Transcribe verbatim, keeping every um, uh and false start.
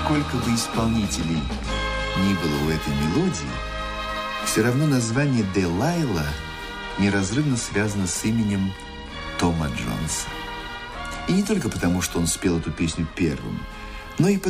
Сколько бы исполнителей ни было у этой мелодии, все равно название «Делайла» неразрывно связано с именем Тома Джонса. И не только потому, что он спел эту песню первым, но и потому,